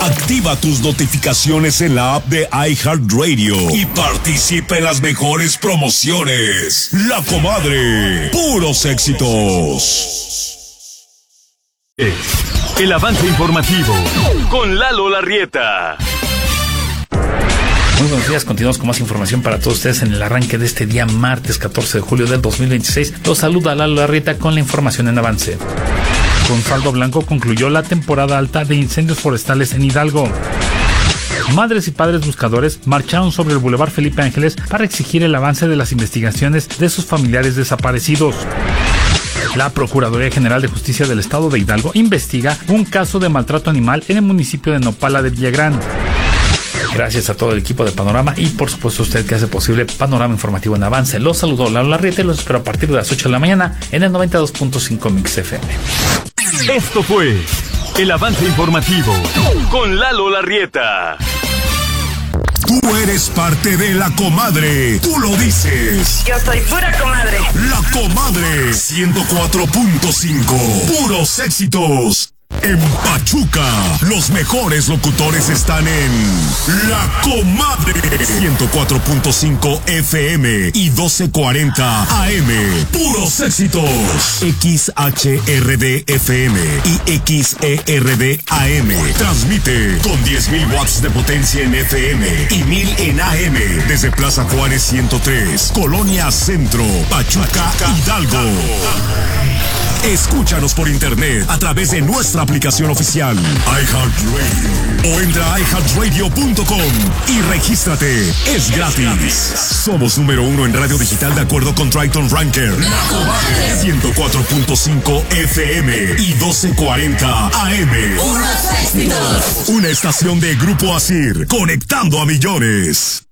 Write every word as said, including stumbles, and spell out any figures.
Activa tus notificaciones en la app de iHeartRadio y participa en las mejores promociones. La Comadre, puros éxitos. El avance informativo con Lalo Larrieta. Muy buenos días, continuamos con más información para todos ustedes en el arranque de este día martes catorce de julio del dos mil veintiséis. Los saluda Lalo Larrieta con la información en avance. Con saldo blanco concluyó la temporada alta de incendios forestales en Hidalgo. Madres y padres buscadores marcharon sobre el Boulevard Felipe Ángeles para exigir el avance de las investigaciones de sus familiares desaparecidos. La Procuraduría General de Justicia del Estado de Hidalgo investiga un caso de maltrato animal en el municipio de Nopala de Villagrán. Gracias a todo el equipo de Panorama y por supuesto a usted que hace posible Panorama Informativo en Avance. Los saludo Lalo Larrieta y los espero a partir de las ocho de la mañana en el noventa y dos punto cinco Mix F M. Esto fue el avance informativo con Lalo Larrieta. Tú eres parte de La Comadre. Tú lo dices. Yo soy pura comadre. La Comadre ciento cuatro punto cinco. Puros éxitos. En Pachuca, los mejores locutores están en La Comadre ciento cuatro punto cinco F M y doce cuarenta A M. Puros éxitos. X H R D F M y X E R D A M. Transmite con diez mil watts de potencia en F M y mil en A M desde Plaza Juárez ciento tres, Colonia Centro, Pachuca, Hidalgo. Escúchanos por internet a través de nuestra aplicación oficial iHeartRadio o entra a i heart radio punto com y regístrate. Es gratis. Somos número uno en radio digital de acuerdo con Triton Ranker. ciento cuatro punto cinco F M y doce cuarenta A M. Una estación de Grupo Asir, conectando a millones.